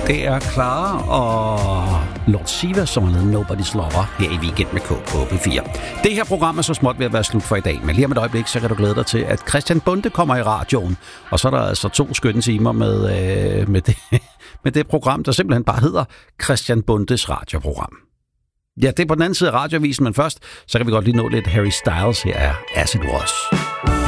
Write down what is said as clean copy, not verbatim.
Det er Clara og Lord Siva, som har lavet Nobody's Lover her i Weekend med K på P4. Det her program er så småt ved at være slut for i dag, men lige om et øjeblik, så kan du glæde dig til, at Christian Bonde kommer i radioen. Og så er der altså 2 skønne timer med det program, der simpelthen bare hedder Christian Bondes radioprogram. Ja, det er på den anden side af radioavisen, men først, så kan vi godt lige nå lidt Harry Styles. Her er As It Was.